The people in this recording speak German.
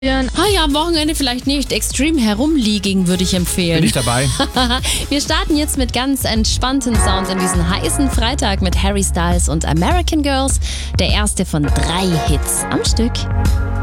Ah ja, am Wochenende vielleicht nicht. Extreme Herumliegen würde ich empfehlen. Bin ich dabei. Wir starten jetzt mit ganz entspannten Sounds in diesen heißen Freitag mit Harry Styles und American Girls. Der erste von 3 Hits am Stück.